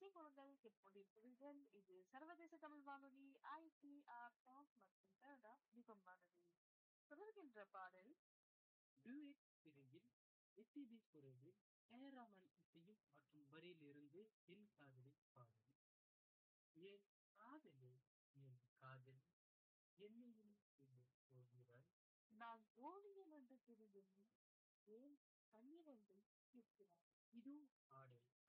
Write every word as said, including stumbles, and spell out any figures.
குழந்தைகள் கேட்டுக்கொண்டிருக்கிறீர்கள். இது சர்வதேச தமிழ் வானொலி ஐ டி ஆர் டாப் மற்றும் கனடா நிபம் வானொலி. தொடர்கின்ற பாடல் டூயட் பிரிவில் எஸ்பிபி குரலில் ஏராமன் இசையும் மற்றும் வரியிலிருந்து என் காதலி பாடல். என் காதலே என் காதலி என்னையும் இது போகிறாய். நான் ஓவியம் என்ற திருவில் ஏன் கண்ணீரென்று கேட்கிறார். இது பாடல்